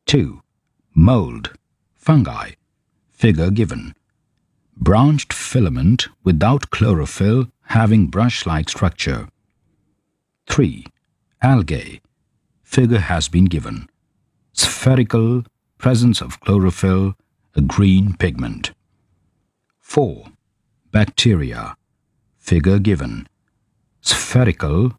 2. Mold, fungi, figure given. Branched filament without chlorophyll having brush-like structure. 3. Algae, figure has been given. Spherical, presence of chlorophyll, a green pigment. 4. Bacteria, figure given. Spherical,